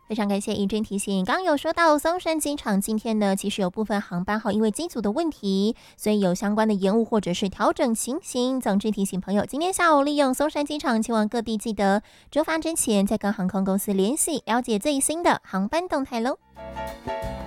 非常感谢怡君提醒，刚有说到松山机场今天呢，其实有部分航班因为机组的问题，所以有相关的延误或者是调整情形。总之提醒朋友，今天下午利用松山机场前往各地，记得出发之前再跟航空公司联系，了解最新的航班动态喽。